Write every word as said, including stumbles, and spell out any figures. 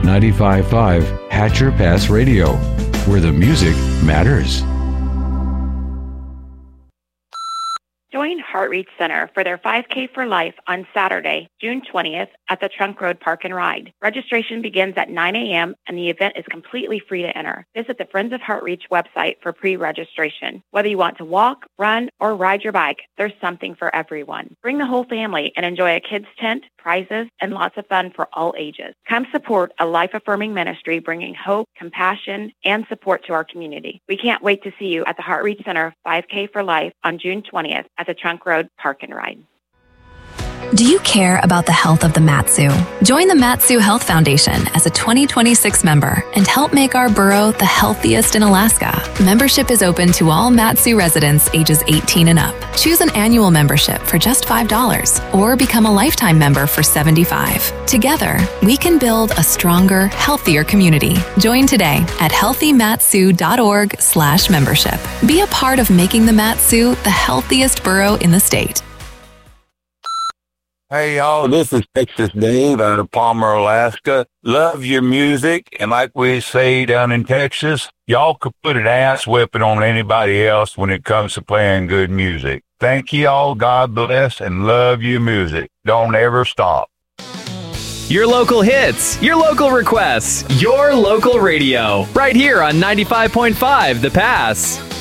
ninety-five point five Hatcher Pass Radio, where the music matters. Join Heart Reach Center for their five K for Life on Saturday, June twentieth at the Trunk Road Park and Ride. Registration begins at nine a.m. and the event is completely free to enter. Visit the Friends of Heart Reach website for pre-registration. Whether you want to walk, run, or ride your bike, there's something for everyone. Bring the whole family and enjoy a kids' tent, prizes, and lots of fun for all ages. Come support a life-affirming ministry bringing hope, compassion, and support to our community. We can't wait to see you at the Heart Reach Center five K for Life on June twentieth at the Trunk Road Park and Ride. Do you care about the health of the Mat-Su? Join the Mat-Su Health Foundation as a twenty twenty-six member and help make our borough the healthiest in Alaska. Membership is open to all Mat-Su residents ages eighteen and up. Choose an annual membership for just five dollars or become a lifetime member for seventy-five dollars. Together, we can build a stronger, healthier community. Join today at healthymatsu.org slash membership. Be a part of making the Mat-Su the healthiest borough in the state. Hey, y'all, this is Texas Dave out of Palmer, Alaska. Love your music, and like we say down in Texas, y'all could put an ass whipping on anybody else when it comes to playing good music. Thank y'all, God bless, and love your music. Don't ever stop. Your local hits, your local requests, your local radio, right here on ninety-five point five The Pass.